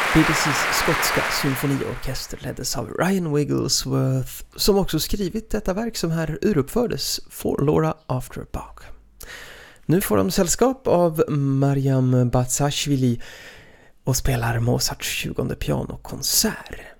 BBCs skotska symfoniorkester leddes av Ryan Wigglesworth, som också skrivit detta verk som här uruppfördes, For Laura After Bach. Nu får de sällskap av Mariam Batsashvili och spelar Mozarts 20:e pianokonsert.